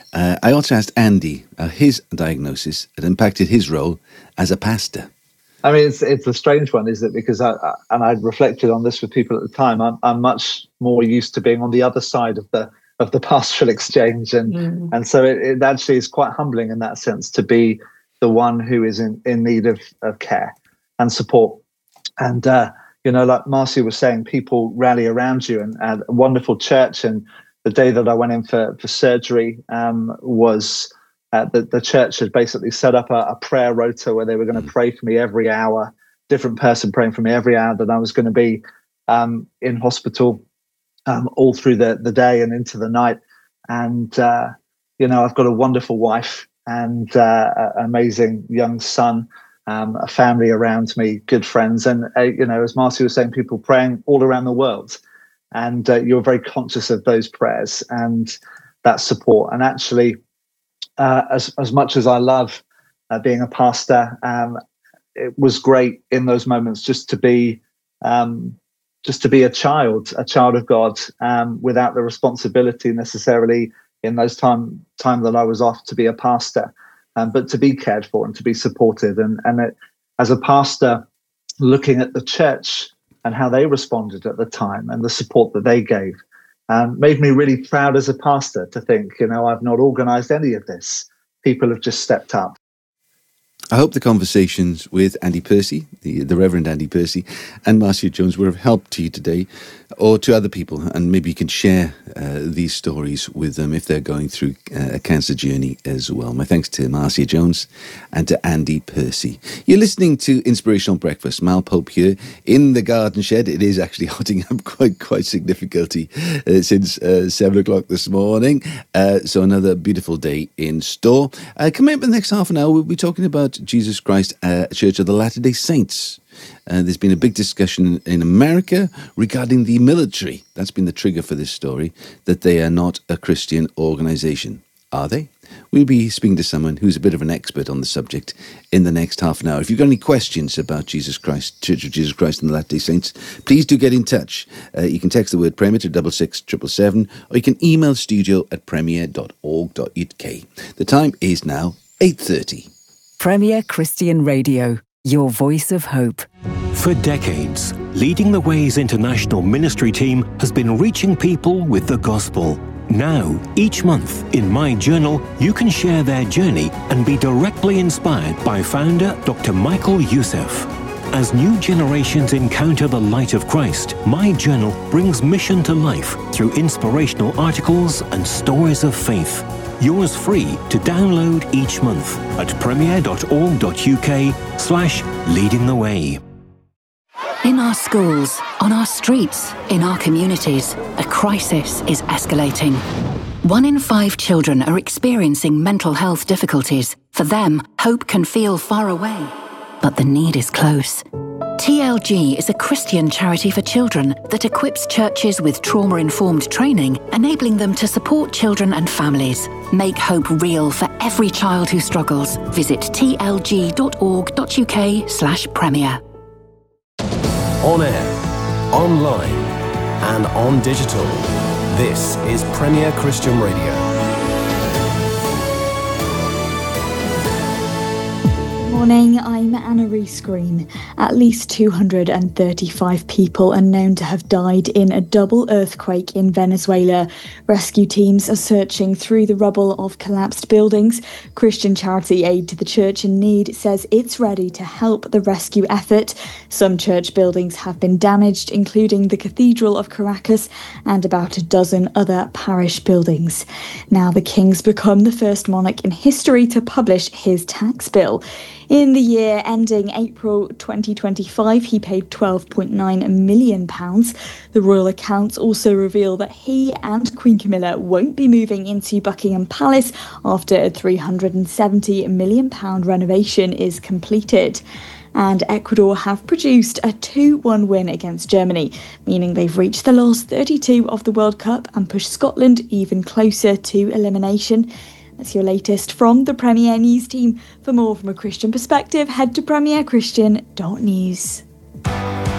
I also asked Andy how his diagnosis had impacted his role as a pastor. I mean, it's a strange one, is it? Because I'd reflected on this with people at the time. I'm much more used to being on the other side of the pastoral exchange, and so it actually is quite humbling in that sense to be the one who is in need of care and support. And like Marcia was saying, people rally around you, and a wonderful church. And the day that I went in for surgery was. The church had basically set up a prayer rota where they were going to pray for me every hour, different person praying for me every hour that I was going to be in hospital all through the day and into the night. And, I've got a wonderful wife and an amazing young son, a family around me, good friends. And, as Marcia was saying, people praying all around the world. And you're very conscious of those prayers and that support. And actually, as much as I love being a pastor, it was great in those moments just to be a child of God, without the responsibility necessarily in those time that I was off to be a pastor, but to be cared for and to be supported. And as a pastor, looking at the church and how they responded at the time and the support that they gave. Made me really proud as a pastor to think, I've not organised any of this. People have just stepped up. I hope the conversations with Andy Percy, the Reverend Andy Percy, and Marcia Jones were of help to you today, or to other people, and maybe you can share these stories with them if they're going through a cancer journey as well. My thanks to Marcia Jones and to Andy Percy. You're listening to Inspirational Breakfast. Mal Pope here in the garden shed. It is actually hotting up quite significantly since 7 o'clock this morning. So another beautiful day in store. Coming up in the next half an hour, we'll be talking about Jesus Christ Church of the Latter-day Saints. There's been a big discussion in America regarding the military. That's been the trigger for this story, that they are not a Christian organisation. Are they? We'll be speaking to someone who's a bit of an expert on the subject in the next half an hour. If you've got any questions about Jesus Christ, Church of Jesus Christ and the Latter-day Saints, please do get in touch. You can text the word Premier to 66777, or you can email studio@premier.org.uk. The time is now 8:30. Premier Christian Radio, your voice of hope. For decades, Leading the Way's international ministry team has been reaching people with the gospel. Now, each month, in My Journal, you can share their journey and be directly inspired by founder Dr. Michael Youssef. As new generations encounter the light of Christ, My Journal brings mission to life through inspirational articles and stories of faith. Yours free to download each month at premier.org.uk/leading the way. In our schools, on our streets, in our communities, a crisis is escalating. 1 in 5 children are experiencing mental health difficulties. For them, hope can feel far away, but the need is close. TLG is a Christian charity for children that equips churches with trauma-informed training, enabling them to support children and families. Make hope real for every child who struggles. Visit tlg.org.uk/premier. On air, online, and on digital. This is Premier Christian Radio. Morning, I'm Anna Rees-Green. At least 235 people are known to have died in a double earthquake in Venezuela. Rescue teams are searching through the rubble of collapsed buildings. Christian charity Aid to the Church in Need says it's ready to help the rescue effort. Some church buildings have been damaged, including the Cathedral of Caracas and about a dozen other parish buildings. Now the King's become the first monarch in history to publish his tax bill. In the year ending April 2025, he paid £12.9 million. The royal accounts also reveal that he and Queen Camilla won't be moving into Buckingham Palace after a £370 million renovation is completed. And Ecuador have produced a 2-1 win against Germany, meaning they've reached the last 32 of the World Cup and pushed Scotland even closer to elimination. That's your latest from the Premier News team. For more from a Christian perspective, head to premierchristian.news.